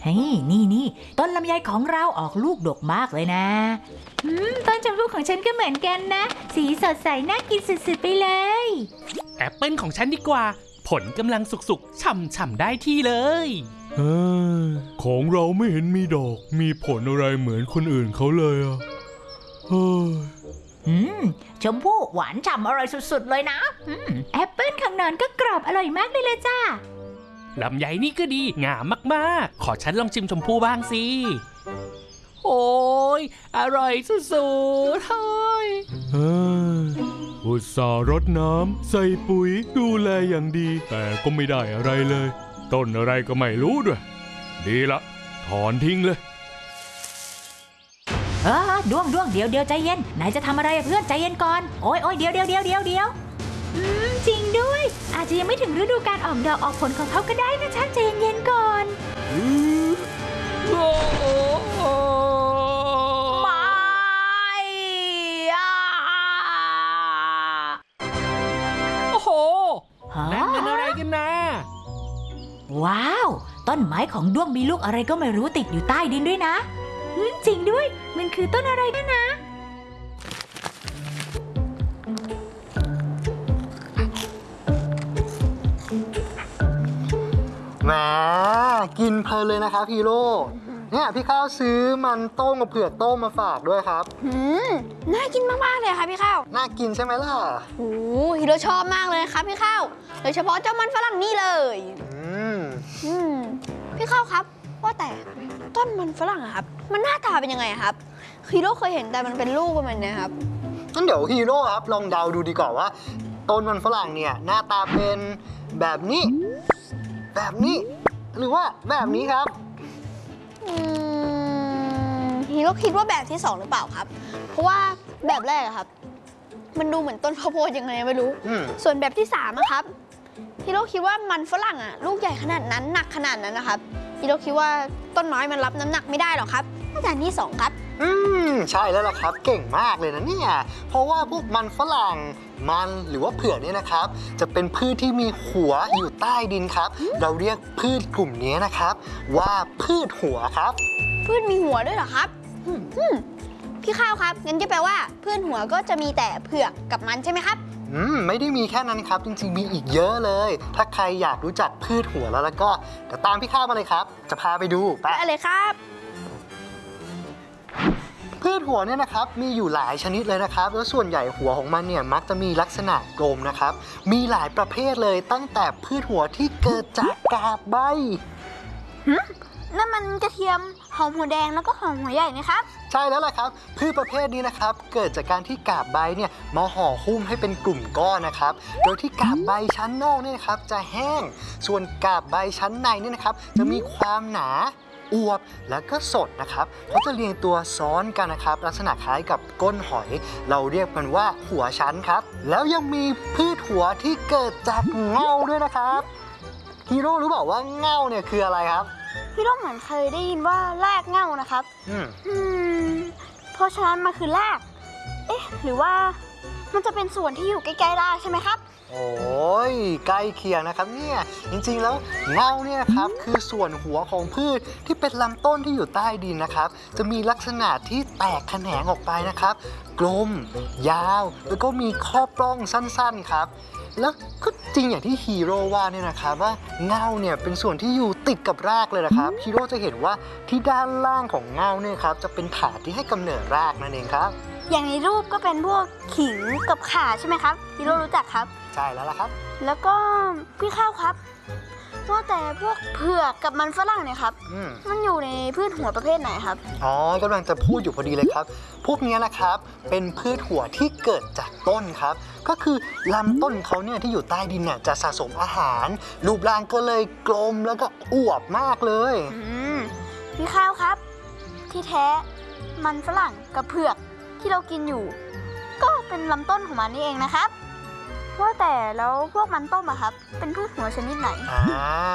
ฮ้ยนี่ต้นลำไยของเราออกลูกดกมากเลยนะต้นชมพู่ของฉันก็เหมือนกันนะสีสดใสน่ากินสุดๆไปเลยแอปเปิลของฉันดีกว่าผลกำลังสุกๆฉ่ำๆได้ที่เลยของเราไม่เห็นมีดอกมีผลอะไรเหมือนคนอื่นเขาเลยอ่ะชมพู่หวานฉ่ำอร่อยสุดๆเลยนะแอปเปิ้ลข้างนอนก็กรอบอร่อยมากเลยจ้าลำไยนี่ก็ดีงามมากๆขอฉันลองชิมชมพู่บ้างสิโอ้ยอร่อยสุดๆเฮ้ยอุตส่าห์รดน้ำใส่ปุ๋ยดูแลอย่างดีแต่ก็ไม่ได้อะไรเลยต้นอะไรก็ไม่รู้ด้วยดีละถอนทิ้งเลยด้วงเดี๋ยวใจเย็นนายจะทำอะไรเพื่อนใจเย็นก่อนโอ้ยเดี๋ยวจริงด้วยอาจจะยังไม่ถึงฤดูการออกดอกออกผลของเขาก็ได้นะฉันใจเย็นก่อนไม่โอ้โหนั่นเป็นอะไรกันนะว้าวต้นไม้ของด้วงมีลูกอะไรก็ไม่รู้ติดอยู่ใต้ดินด้วยนะจริงด้วยมันคือต้นอะไรนะแหมกินเพลินเลยนะครับฮีโร่เนี่ยพี่ข้าวซื้อมันต้มกับเผือกต้มมาฝากด้วยครับน่ากินมากๆเลยค่ะพี่ข้าวน่ากินใช่ไหมล่ะโอ้ฮีโร่ชอบมากเลยครับพี่ข้าวโดยเฉพาะเจ้ามันฝรั่งนี่เลยพี่ข้าวครับว่าแต่ต้นมันฝรั่งอะครับมันหน้าตาเป็นยังไงครับฮีโร่เคยเห็นแต่มันเป็นลูกประมาณนี้ครับงั้นเดี๋ยวฮีโร่ครับลองเดาดูดีกว่าว่าต้นมันฝรั่งเนี่ยหน้าตาเป็นแบบนี้หรือว่าแบบนี้ครับฮีโร่คิดว่าแบบที่2หรือเปล่าครับเพราะว่าแบบแรกอะครับมันดูเหมือนต้นข้าวโพดยังไงไม่รู้ส่วนแบบที่3อะครับฮีโร่คิดว่ามันฝรั่งอะลูกใหญ่ขนาดนั้นหนักขนาดนั้นนะครับฮีโร่คิดว่าต้นไม้มันรับน้ำหนักไม่ได้หรอกครับน่าจะที่2ครับใช่แล้วล่ะครับเก่งมากเลยนะเนี่ยเพราะว่าพวกมันฝรั่งมันหรือว่าเผือกเนี่ยนะครับจะเป็นพืชที่มีหัวอยู่ใต้ดินครับเราเรียกพืชกลุ่มนี้นะครับว่าพืชหัวครับพืชมีหัวด้วยเหรอครับพี่ข้าวครับงั้นจะแปลว่าพืชหัวก็จะมีแต่เผือกกับมันใช่ไหมครับไม่ได้มีแค่นั้นครับจริงๆมีอีกเยอะเลยถ้าใครอยากรู้จักพืชหัวแล้วก็เดี๋ยวตามพี่ข้าวมาเลยครับจะพาไปดูไปเลยครับพืชหัวเนี่ยนะครับมีอยู่หลายชนิดเลยนะครับแล้วส่วนใหญ่หัวของมันเนี่ยมักจะมีลักษณะกลมนะครับมีหลายประเภทเลยตั้งแต่พืชหัวที่เกิดจากกาบใบนั่นมันกระเทียมหอมหัวแดงแล้วก็หอมหัวใหญ่นะครับใช่แล้วล่ะครับพืชประเภทนี้นะครับเกิดจากการที่กาบใบเนี่ยมาห่อหุ้มให้เป็นกลุ่มก้อนนะครับโดยที่กาบใบชั้นนอกเนี่ยนะครับจะแห้งส่วนกาบใบชั้นในเนี่ยนะครับจะมีความหนาอวบแล้วก็สดนะครับเขาจะเรียงตัวซ้อนกันนะครับลักษณะคล้ายกับก้นหอยเราเรียกมันว่าหัวชั้นครับแล้วยังมีพืชหัวที่เกิดจากเง่าด้วยนะครับฮีโร่รู้เปล่าว่าเง่าเนี่ยคืออะไรครับฮีโร่เหมือนเคยได้ยินว่าแรกเง่านะครับเพราะฉะนั้นมันคือแรกหรือว่ามันจะเป็นส่วนที่อยู่ใกล้ๆรากใช่ไหมครับโอ้ยใกล้เคียงนะครับเนี่ยจริงๆแล้วเง่าเนี่ยครับคือส่วนหัวของพืชที่เป็นลำต้นที่อยู่ใต้ดินนะครับจะมีลักษณะที่แตกแขนงออกไปนะครับกลมยาวแล้วก็มีข้อปล้องสั้นๆครับแล้วก็จริงอย่างที่ฮีโร่ว่าเนี่ยนะครับว่าเง่าเนี่ยเป็นส่วนที่อยู่ติดกับรากเลยนะครับฮีโร่จะเห็นว่าที่ด้านล่างของเง่าเนี่ยครับจะเป็นถาดที่ให้กำเนิดรากนั่นเองครับอย่างในรูปก็เป็นพวกขิงกับข่าใช่ไหมครับฮีโร่รู้จักครับใช่แล้วล่ะครับแล้วก็พี่ข้าวครับว่าแต่พวกเผือกกับมันฝรั่งเนี่ยครับมันอยู่ในพืชหัวประเภทไหนครับกำลังจะพูดอยู่พอดีเลยครับพวกนี้นะครับเป็นพืชหัวที่เกิดจากต้นครับก็คือลำต้นเขาเนี่ยที่อยู่ใต้ดินเนี่ยจะสะสมอาหารรูปร่างก็เลยกลมแล้วก็อวบมากเลยพี่ข้าวครับที่แท้มันฝรั่งกับเผือกที่เรากินอยู่ก็เป็นลำต้นของมันนี่เองนะครับว่าแต่แล้วพวกมันต้มอะครับเป็นพืชหัวชนิดไหนพ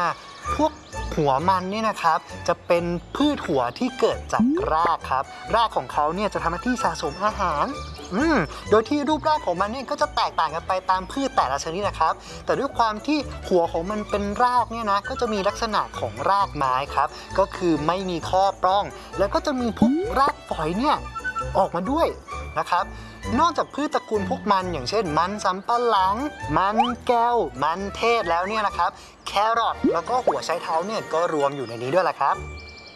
พวกหัวมันเนี่ยนะครับจะเป็นพืชหัวที่เกิดจากรากครับรากของเขาเนี่ยจะทำหน้าที่สะสมอาหารโดยที่รูปร่างของมันเนี่ยก็จะแตกต่างกันไปตามพืชแต่ละชนิดนะครับแต่ด้วยความที่หัวของมันเป็นรากเนี่ยนะก็จะมีลักษณะของรากไม้ครับก็คือไม่มีข้อปล้องแล้วก็จะมีพวกรากฝอยเนี่ยออกมาด้วยนะครับนอกจากพืชตระกูลพวกมันอย่างเช่นมันสำปะหลังมันแก้วมันเทศแล้วเนี่ยนะครับแครอทแล้วก็หัวไชเท้าเนี่ยก็รวมอยู่ในนี้ด้วยแหละครับ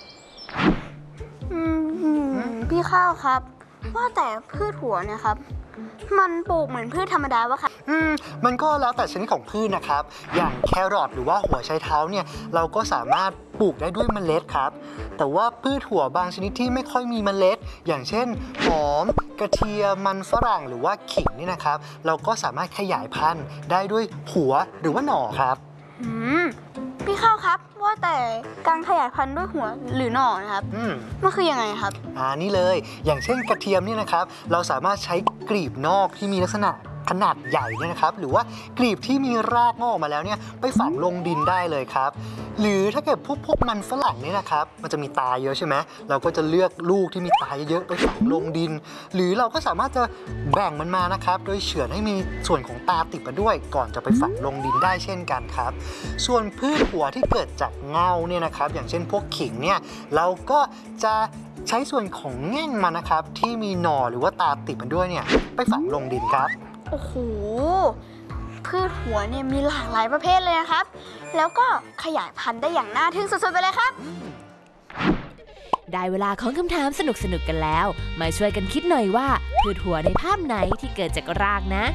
พี่ข้าวครับว่าแต่พืชหัวเนี่ยครับมันปลูกเหมือนพืชธรรมดาวะครับมันก็แล้วแต่ชนิดของพืชนะครับอย่างแครอทหรือว่าหัวไชเท้าเนี่ยเราก็สามารถปลูกได้ด้วยเมล็ดครับแต่ว่าพืชหัวบางชนิดที่ไม่ค่อยมีเมล็ดอย่างเช่นหอมกระเทียมมันฝรั่งหรือว่าขิงนี่นะครับเราก็สามารถขยายพันธุ์ได้ด้วยหัวหรือว่าหน่อครับพี่ข้าวครับว่าแต่การขยายพันธุ์ด้วยหัวหรือหน่อนะครับมันคือยังไงครับนี่เลยอย่างเช่นกระเทียมนี่นะครับเราสามารถใช้กลีบนอกที่มีลักษณะขนาดใหญ่เนี่ยนะครับหรือว่ากลีบที่มีรากงอกมาแล้วเนี่ยไปฝังลงดินได้เลยครับหรือถ้าเกิดพวกมันฝรั่งนี่นะครับมันจะมีตาเยอะใช่ไหมเราก็จะเลือกลูกที่มีตาเยอะๆไปฝังลงดินหรือเราก็สามารถจะแบ่งมันมานะครับโดยเฉือนให้มีส่วนของตาติดมาด้วยก่อนจะไปฝังลงดินได้เช่นกันครับส่วนพืชหัวที่เกิดจากเงาเนี่ยนะครับอย่างเช่นพวกขิงเนี่ยเราก็จะใช้ส่วนของแง่งมันนะครับที่มีหน่อหรือว่าตาติดมันด้วยเนี่ยไปฝังลงดินครับโอ้โหพืชหัวเนี่ยมีหลากหลายประเภทเลยนะครับแล้วก็ขยายพันธุ์ได้อย่างน่าทึ่งสุดๆไปเลยครับได้เวลาของคำถามสนุกๆกันแล้วมาช่วยกันคิดหน่อยว่าพืชหัวในภาพไหนที่เกิดจากรากนะ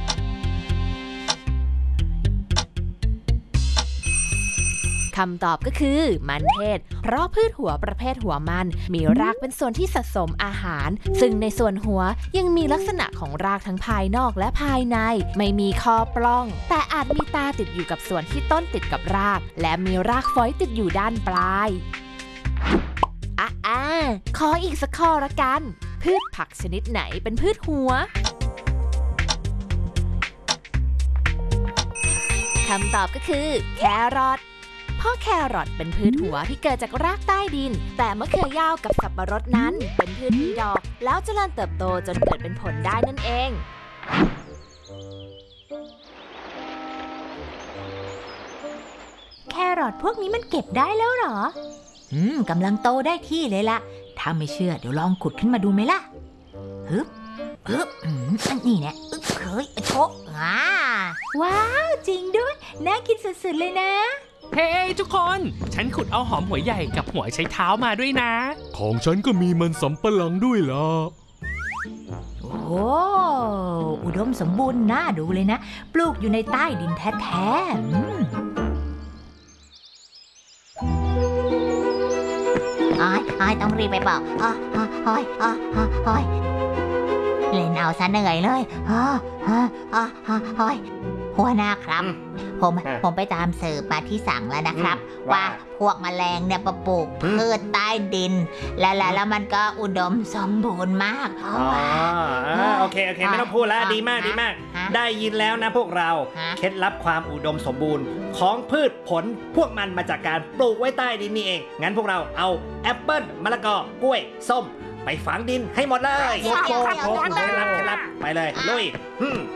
คำตอบก็คือมันเทศเพราะพืชหัวประเภทหัวมันมีรากเป็นส่วนที่สะสมอาหารซึ่งในส่วนหัวยังมีลักษณะของรากทั้งภายนอกและภายในไม่มีคอปล้องแต่อาจมีตาติดอยู่กับส่วนที่ต้นติดกับรากและมีรากฝอยติดอยู่ด้านปลายขออีกสักข้อละกันพืชผักชนิดไหนเป็นพืชหัวคำตอบก็คือแครอทเพราะแครอทเป็นพืชหัวที่เกิดจากรากใต้ดินแต่มะเขือยาวกับสับปะรดนั้นเป็นพืชมีดอกแล้วเจริญเติบโตจนเกิดเป็นผลได้นั่นเองแครอทพวกนี้มันเก็บได้แล้วเหรอกำลังโตได้ที่เลยล่ะถ้าไม่เชื่อเดี๋ยวลองขุดขึ้นมาดูไหมล่ะอันนี้เนี่ยเฮ้ยโชะว้าวจริงด้วยน่ากินสุดๆเลยนะเฮ้ทุกคนฉันขุดเอาหอมหัวใหญ่กับหัวไชเท้ามาด้วยนะของฉันก็มีมันสำปะหลังด้วยล่ะโอ้อุดมสมบูรณ์น่าดูเลยนะปลูกอยู่ในใต้ดินแท้ๆต้องรีบไปบอกเล่นเอาซะเหนื่อยเลยหัวหน้าครับผมไปตามสืบมาที่สั่งแล้วนะครับว่าพวกแมลงเนี่ยปลูกพืชใต้ดินแล้วมันก็อุดมสมบูรณ์มากโอเคไม่ต้องพูดแล้วดีมากได้ยินแล้วนะพวกเราเคล็ดลับความอุดมสมบูรณ์ของพืชผลพวกมันมาจากการปลูกไว้ใต้ดินนี่เองงั้นพวกเราเอาแอปเปิ้ลมะละกอกล้วยส้มไปฝังดินให้หมดเลยเคล็ดลับไปเลยลุย